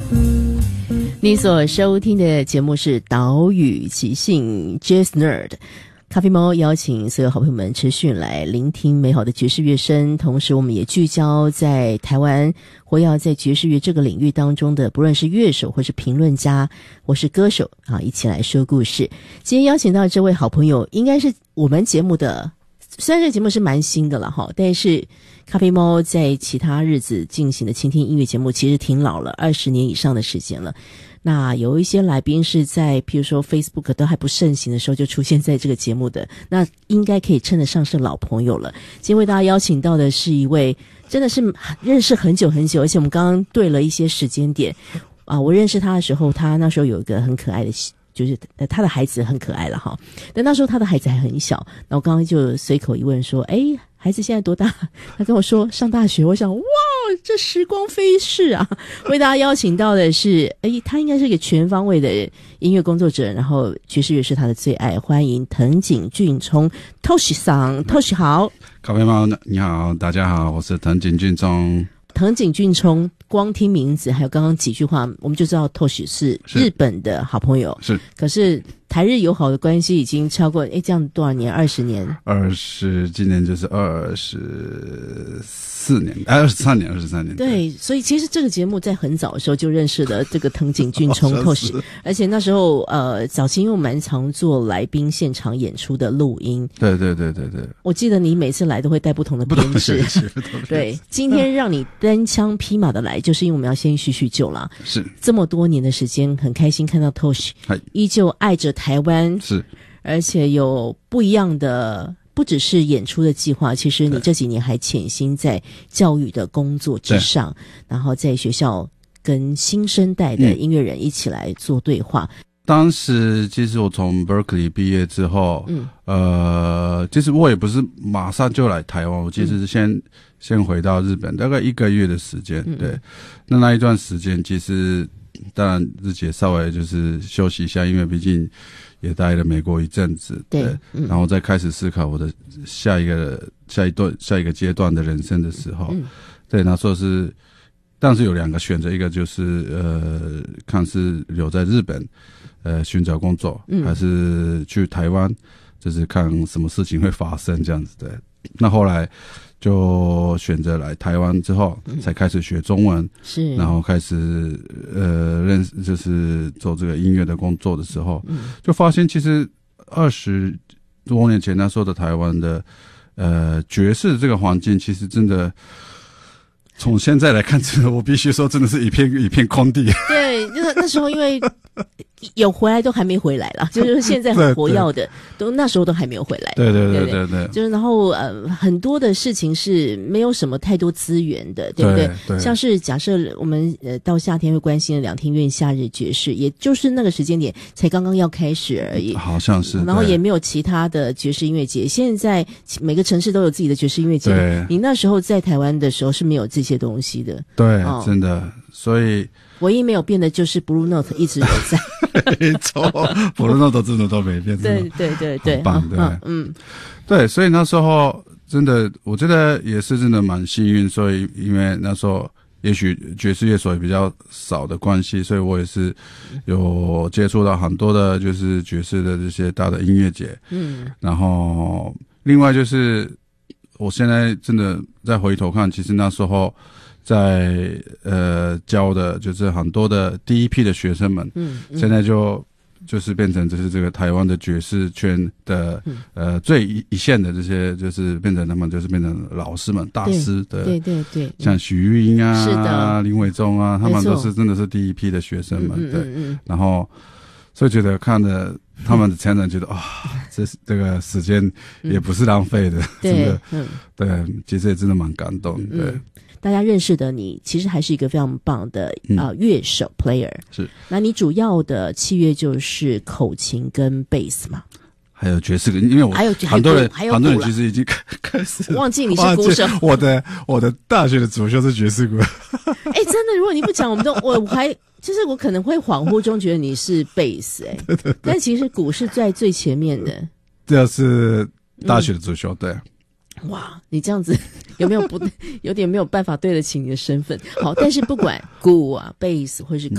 你所收听的节目是岛屿即兴 Jazz Nerd， 咖啡猫邀请所有好朋友们持续来聆听美好的爵士乐声，同时我们也聚焦在台湾活跃在爵士乐这个领域当中的不论是乐手或是评论家或是歌手啊，一起来说故事。今天邀请到这位好朋友应该是我们节目的，虽然这个节目是蛮新的了哈，但是咖啡猫在其他日子进行的倾听音乐节目其实挺老了，20年以上的时间了。那有一些来宾是在譬如说 Facebook 都还不盛行的时候就出现在这个节目的，那应该可以称得上是老朋友了。今天为大家邀请到的是一位真的是认识很久很久，而且我们刚刚对了一些时间点啊，我认识他的时候，他那时候有一个很可爱的就是他的孩子很可爱了哈，但那时候他的孩子还很小，然后刚刚就随口一问说孩子现在多大？他跟我说上大学。我想哇，这时光飞逝啊！为大家邀请到的是他应该是一个全方位的音乐工作者，然后爵士乐是他的最爱，欢迎藤井俊聪 Toshi 桑。 Toshi 好。 咖啡猫你好，大家好，我是藤井俊聪。 藤井俊聪光听名字还有刚刚几句话我们就知道 Toshi 是日本的好朋友， 是，可是台日友好的关系已经超过这样多少年？20年今年就是23年。 对，所以其实这个节目在很早的时候就认识了这个藤井俊聪 Toshi， 而且那时候早期因为我蛮常做来宾现场演出的录音。 对， 我记得你每次来都会带不同的编制。对，今天让你单枪匹马的来，就是因为我们要先叙叙旧啦。 是， 这么多年的时间，很开心看到 Toshi 依旧爱着台湾， 是， 而且有不一样的，不只是演出的计划，其实你这几年还潜心在教育的工作之上，然后在学校跟新生代的音乐人一起来做对话。 当时其实我从 Berkeley 毕业之后，其实我也不是马上就来台湾，我其实是先回到日本，大概1个月的时间。对，那一段时间其实当然自己也稍微就是休息一下，因为毕竟也待了美国一阵子。对，然后再开始思考我的下一个阶段的人生的时候，对，那时候是当时有2个选择，一个就是看是留在日本寻找工作，还是去台湾，就是看什么事情会发生这样子。对，那后来就选择来台湾之后，才开始学中文，是，然后开始认识，就是做这个音乐的工作的时候，就发现其实20多年前那时候的台湾的爵士这个环境，其实真的从现在来看，真的我必须说，真的是一片空地。对， 那时候因为有回来都还没回来啦，就是现在很活跃的都那时候都还没有回来。对，就是然后很多的事情是没有什么太多资源的，对不对？对，像是假设我们到夏天会关心的两厅院夏日爵士，也就是那个时间点才刚刚要开始而已，好像是。然后也没有其他的爵士音乐节，现在每个城市都有自己的爵士音乐节。你那时候在台湾的时候是没有这些东西的。对，真的，所以唯一没有变的就是 Blue Note 一直有在。 没错，Blue Note 真的都没变。对，很棒，对，对，所以那时候真的，我觉得也是真的蛮幸运。所以因为那时候也许爵士乐手也比较少的关系，所以我也是有接触到很多的就是爵士的这些大的音乐节。然后另外就是我现在真的再回头看，其实那时候在教的就是很多的第一批的学生们，现在就是变成就是这个台湾的爵士圈的最一线的这些，就是变成他们就是变成老师们大师的，对，像许玉英啊，是的，林伟忠啊，他们都是真的是第一批的学生们，对，然后所以觉得看着他们的成长，觉得这个时间也不是浪费的，真的，对，其实也真的蛮感动，对。 大家认识的你其实还是一个非常棒的乐手 player， 是。那你主要的器乐就是口琴跟贝斯嘛？ 还有爵士，因为我很多人其实已经开始忘记你是鼓手。 我的大学的主修是爵士鼓。 真的，如果你不讲，我还就是我可能会恍惚中觉得你是贝斯，对，但其实鼓是在最前面的。 这是大学的主修，对。 哇，你这样子有点没有办法对得起你的身份。好，但是不管鼓啊、贝斯或是